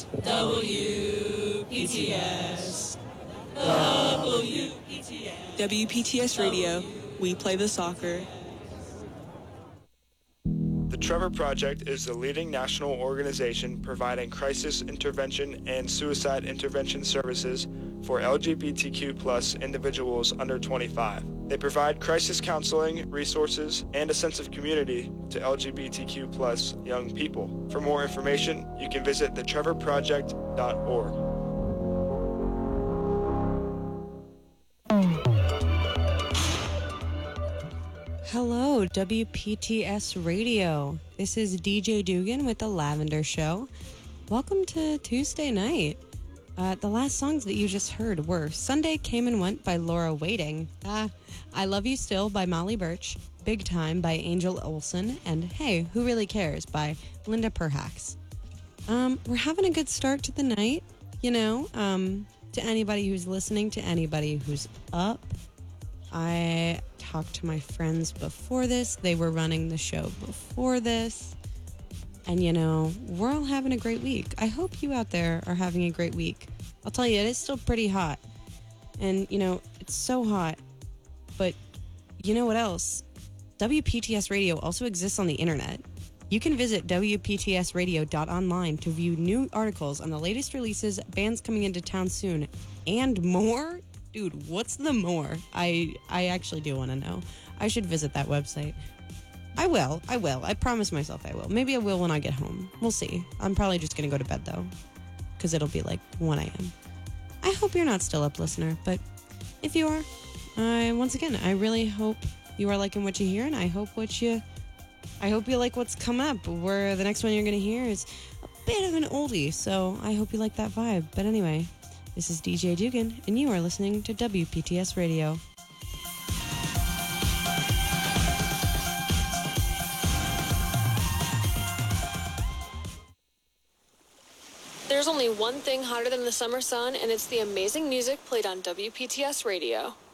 WPTS. WPTS Radio. We play the soccer. The Trevor Project is the leading national organization providing crisis intervention and suicide intervention services for LGBTQ+ individuals under 25. They provide crisis counseling, resources, and a sense of community to LGBTQ+ young people. For more information, you can visit thetrevorproject.org. Hello, WPTS Radio. This is DJ Dugan with The Lavender Show. Welcome to Tuesday night. The last songs that you just heard were Sunday Came and Went by Laura Waiting, I Love You Still by Molly Birch, Big Time by Angel Olsen, and Hey, Who Really Cares by Linda Perhacs. We're having a good start to the night, to anybody who's listening, to anybody who's up. I talked to my friends before this. They were running the show before this. And, we're all having a great week. I hope you out there are having a great week. I'll tell you, it is still pretty hot. And, it's so hot. But you know what else? WPTS Radio also exists on the internet. You can visit WPTSradio.online to view new articles on the latest releases, bands coming into town soon, and more. Dude, what's the more? I actually do want to know. I should visit that website. I will. I promise myself I will. Maybe I will when I get home. We'll see. I'm probably just going to go to bed, though, because it'll be like 1 a.m. I hope you're not still up, listener, but if you are, once again, I really hope you are liking what you hear, and I hope you like what's come up, where the next one you're going to hear is a bit of an oldie, so I hope you like that vibe. But anyway, this is DJ Dugan, and you are listening to WPTS Radio. There's only one thing hotter than the summer sun, and it's the amazing music played on WPTS Radio.